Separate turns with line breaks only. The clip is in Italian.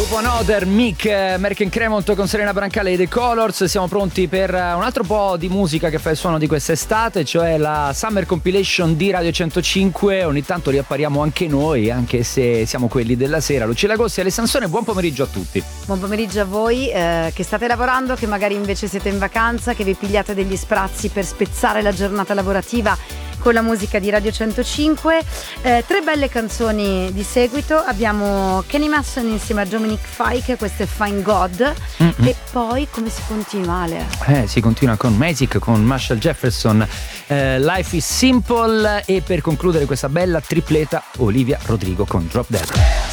Dopo Another, Mick, American Cremont con Serena Brancale e The Colors, siamo pronti per un altro po' di musica che fa il suono di quest'estate, cioè la Summer Compilation di Radio 105. Ogni tanto riappariamo anche noi, anche se siamo quelli della sera. Lucilla Gossi e Ale Sansone, buon pomeriggio a tutti.
Buon pomeriggio a voi che state lavorando, che magari invece siete in vacanza, che vi pigliate degli sprazzi per spezzare la giornata lavorativa con la musica di Radio 105. Tre belle canzoni di seguito. Abbiamo Kenny Masson insieme a Dominic Fike, questo è Find God. E poi come si continua, Ale?
Si continua con Magic, con Marshall Jefferson, Life is Simple, e per concludere questa bella tripleta Olivia Rodrigo con Drop Dead.